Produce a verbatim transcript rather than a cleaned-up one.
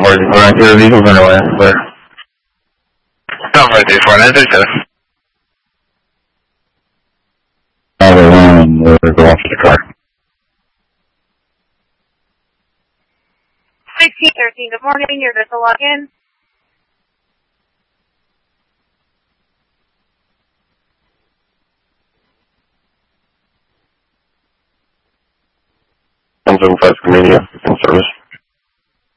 We're, we're on your vehicles anyway. We're not ready for an answer. Oh, we're running. We're going to the car. sixteen thirteen, good morning. Your vessel login. I'm doing fast media in service.